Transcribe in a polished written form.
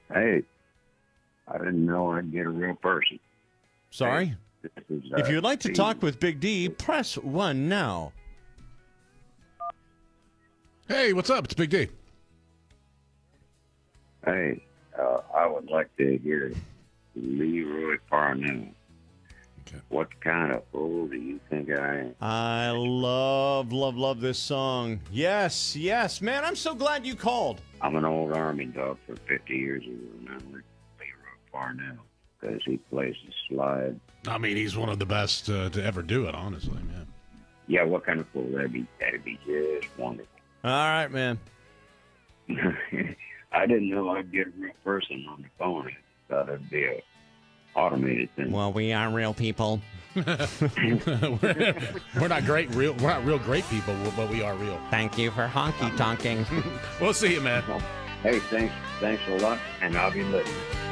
Hey, I didn't know I'd get a real person. Sorry? This is, If you'd like to Steve. talk with Big D, press 1 now. Hey, what's up? It's Big D. Hey, I would like to hear Leroy Parnell. Okay. What kind of fool do you think I am? I love this song. Yes, man, I'm so glad you called. I'm an old Army dog for 50 years who remembered Leroy Parnell because he plays the slide. I mean, he's one of the best to ever do it, honestly, man. Yeah, what kind of fool? That'd be just wonderful. All right, man. I didn't know I'd get a real person on the phone. I thought it'd be a automated thing. Well, we are real people. We're not real great people, but we are real. Thank you for honky tonking. We'll see you, man. Hey, thanks a lot, and I'll be listening.